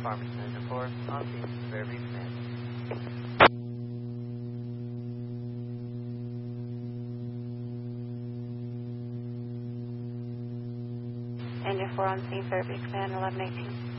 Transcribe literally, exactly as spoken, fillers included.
Pharmacy Manager four, on scene, Fairview Command. Engine four on scene, Fairview Command, eleven eighteen.